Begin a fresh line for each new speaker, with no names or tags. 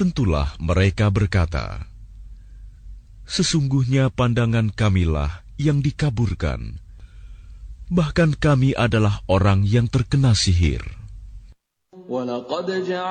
tentulah mereka berkata, "Sesungguhnya pandangan kamilah yang dikaburkan. Bahkan kami adalah orang yang terkena sihir."